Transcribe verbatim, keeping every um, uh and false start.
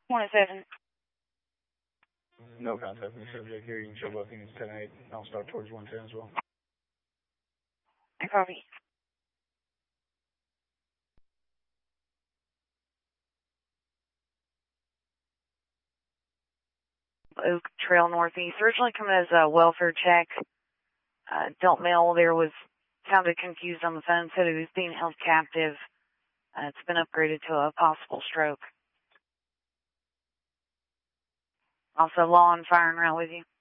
twenty-seven. No contact from the subject here. You can show both units ten eight. I'll start towards one ten as well. I copy. Oak Trail Northeast. Originally coming as a welfare check. Uh, adult male there was sounded confused on the phone, said he was being held captive. Uh, it's been upgraded to a possible stroke. Also, law and fire and route with you.